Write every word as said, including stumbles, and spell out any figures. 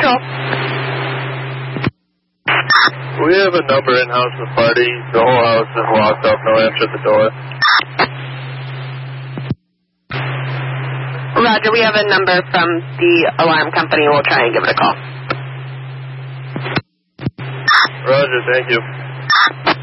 call. We have a number in-house for the party. The whole house is locked up. No answer at the door. Roger, we have a number from the alarm company. We'll try and give it a call. Roger, thank you.